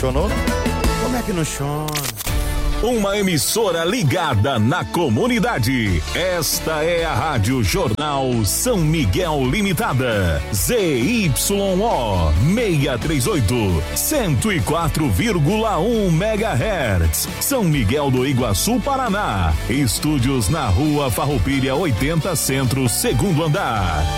chonou? Como é que não chora? Uma emissora ligada na comunidade. Esta é a Rádio Jornal São Miguel Limitada. ZYO 638, 104,1 MHz. São Miguel do Iguaçu, Paraná. Estúdios na Rua Farroupilha 80 Centro, segundo andar.